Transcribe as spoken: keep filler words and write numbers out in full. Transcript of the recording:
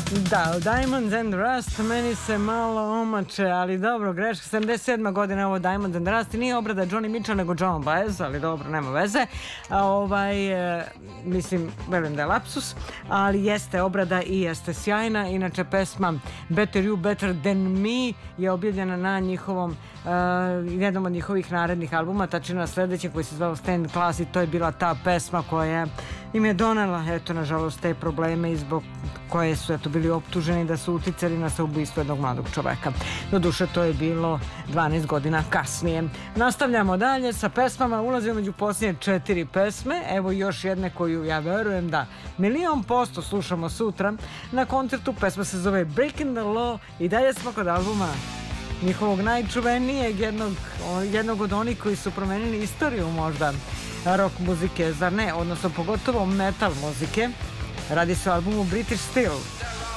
Da, Diamonds and Rust meni se malo omače, ali dobro, greška, sedamdeset sedma godina ovo Diamonds and Rust i nije obrada Johnny Mitchell nego Joan Baez, ali dobro, nema veze. A, ovaj, e, mislim, verujem da je lapsus, ali jeste obrada i jeste sjajna. Inače, pesma Better You, Better Than Me je objavljena na njihovom, uh, jednom od njihovih narednih albuma, tačnije na sledećem koji se zvao Stand Class, i to je bila ta pesma koja im je donela, eto, nažalost, te probleme i zbog koje su, eto, bili optuženi da su uticali na saubojstvo jednog mladog čoveka. Doduše, to je bilo dvanaest godina kasnije. Nastavljamo dalje sa pesmama, ulazimo među posljednje četiri pesme, evo još jedne koju ja verujem da milion posto slušamo sutra na koncertu. Pesma se zove Breaking the Law i dalje smo kod albuma njihovog najčuvenijeg, jednog, jednog od onih koji su promenili istoriju možda rock muzike, zar ne? Odnosno pogotovo metal muzike. Radi se o albumu British Steel.